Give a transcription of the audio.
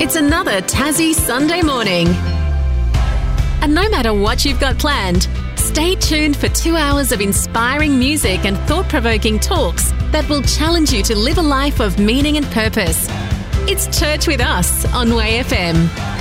It's another Tassie Sunday morning. And no matter what you've got planned, stay tuned for 2 hours of inspiring music and thought-provoking talks that will challenge you to live a life of meaning and purpose. It's Church with Us on Way FM.